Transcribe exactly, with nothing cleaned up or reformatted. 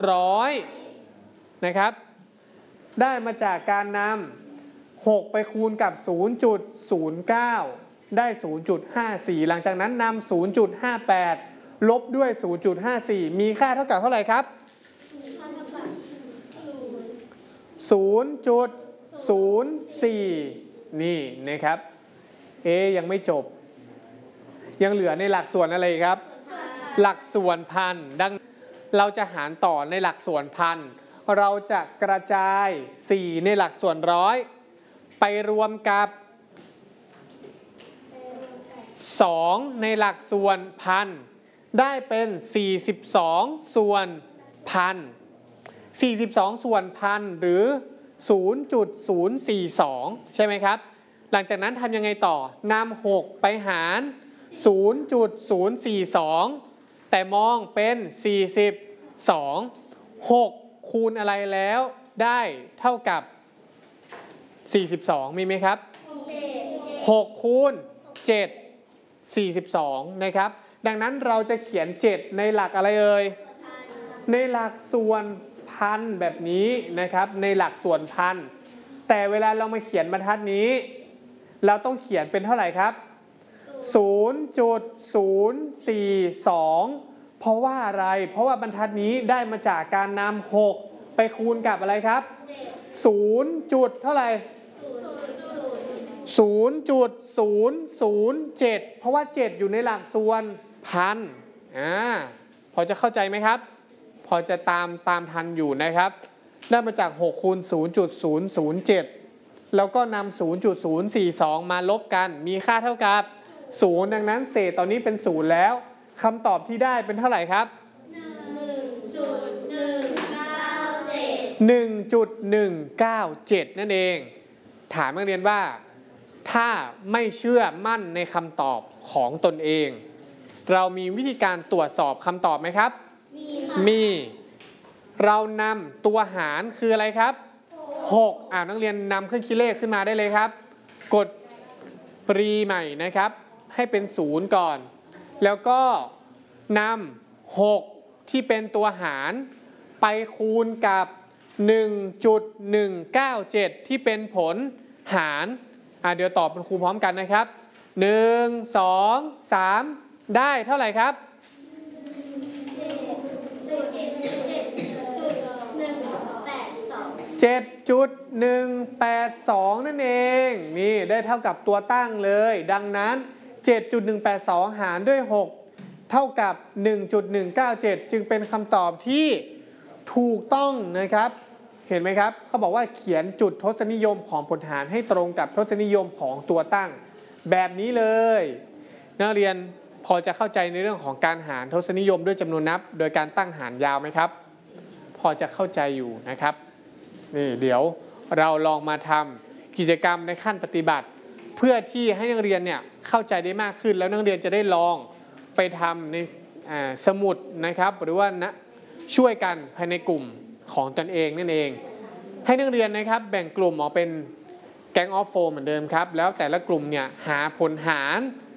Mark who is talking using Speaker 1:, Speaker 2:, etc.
Speaker 1: ร้อยนะครับได้มาจากการนำหกไปคูณกับ ศูนย์จุดศูนย์เก้า ได้ ศูนย์จุดห้าสี่ หลังจากนั้นนำ ศูนย์จุดห้าแปด ลบด้วย ศูนย์จุดห้าสี่ มีค่าเท่ากับเท่าไหร่ครับ ศูนย์จุดศูนย์สี่ นี่นะครับเอยังไม่จบยังเหลือในหลักส่วนอะไรครับหลักส่วนพันดังเราจะหารต่อในหลักส่วนพันเราจะกระจายสี่ในหลักส่วนร้อยไปรวมกับสองในหลักส่วนพันได้เป็นสี่สิบสองส่วนพันสี่สิบสองส่วนพันหรือ ศูนย์จุดศูนย์สี่สอง ใช่ไหมครับหลังจากนั้นทำยังไงต่อนำหกไปหาร ศูนย์จุดศูนย์สี่สอง แต่มองเป็นสี่สิบสอง หกคูณอะไรแล้วได้เท่ากับสี่สิบสองมีไหมครับหกคูณเจ็ด สี่สิบสองนะครับดังนั้นเราจะเขียนเจ็ดในหลักอะไรเอ่ยในหลักส่วนพันแบบนี้นะครับในหลักส่วนพันแต่เวลาเรามาเขียนบรรทัดนี้เราต้องเขียนเป็นเท่าไหร่ครับ ศูนย์จุดศูนย์สี่สอง เพราะว่าอะไรเพราะว่าบรรทัดนี้ได้มาจากการนำหกไปคูณกับอะไรครับศูนย์จุดเท่าไหร่ศูนย์จุดศูนย์ศูนย์เจ็ด เพราะว่าเจ็ดอยู่ในหลักส่วนพันอ่าพอจะเข้าใจไหมครับพอจะตามตามทันอยู่นะครับได้มาจากหกคูณ ศูนย์จุดศูนย์ศูนย์เจ็ด แล้วก็นำ ศูนย์จุดศูนย์สี่สอง มาลบกันมีค่าเท่ากับศูนย์ดังนั้นเศษตอนนี้เป็นศูนย์แล้วคำตอบที่ได้เป็นเท่าไหร่ครับ หนึ่งจุดหนึ่งเก้าเจ็ด นั่นเองถามนักเรียนว่าถ้าไม่เชื่อมั่นในคำตอบของตนเองเรามีวิธีการตรวจสอบคำตอบไหมครับมีมีเรานำตัวหารคืออะไรครับหกอ่านักเรียนนำเครื่องคิดเลขขึ้นมาได้เลยครับกดปรีใหม่นะครับให้เป็นศูนย์ก่อนแล้วก็นำหกที่เป็นตัวหารไปคูณกับ หนึ่งจุดหนึ่งเก้าเจ็ด ที่เป็นผลหารอ่าเดี๋ยวตอบเป็นครูพร้อมกันนะครับหนึ่ง สอง สามได้เท่าไหร่ครับเจ็ดจุดหนึ่งแปดสอง นั่นเองนี่ได้เท่ากับตัวตั้งเลยดังนั้น เจ็ดจุดหนึ่งแปดสอง หารด้วยหกเท่ากับ หนึ่งจุดหนึ่งเก้าเจ็ด จึงเป็นคำตอบที่ถูกต้องนะครับเห็นไหมครับเขาบอกว่าเขียนจุดทศนิยมของผลหารให้ตรงกับทศนิยมของตัวตั้งแบบนี้เลยนักเรียนพอจะเข้าใจในเรื่องของการหารทศนิยมด้วยจำนวนนับโดยการตั้งหารยาวไหมครับพอจะเข้าใจอยู่นะครับนี่เดี๋ยวเราลองมาทำกิจกรรมในขั้นปฏิบัติเพื่อที่ให้นักเรียนเนี่ยเข้าใจได้มากขึ้นแล้วนักเรียนจะได้ลองไปทำในสมุดนะครับหรือว่านะช่วยกันภายในกลุ่มของตนเองนั่นเองให้นักเรียนนะครับแบ่งกลุ่มออกเป็นแก๊งออฟโฟร์เหมือนเดิมครับแล้วแต่ละกลุ่มเนี่ยหาผลหาร